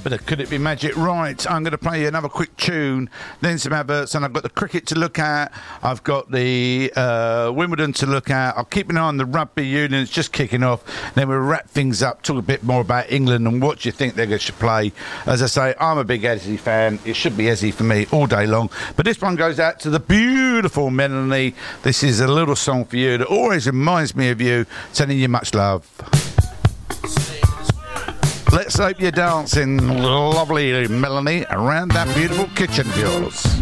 bit of Could It Be Magic. Right, I'm going to play you another quick tune, then some adverts, and I've got the cricket to look at. I've got the Wimbledon to look at. I'll keep an eye on the rugby union. It's just kicking off. Then we'll wrap things up, talk a bit more about England and what you think they should play. As I say, I'm a big Ezzy fan. It should be Ezzy for me all day long. But this one goes out to the beautiful Melanie. This is a little song for you that always reminds me of you, sending you much love. Let's hope you're dancing, lovely Melanie, around that beautiful kitchen of yours.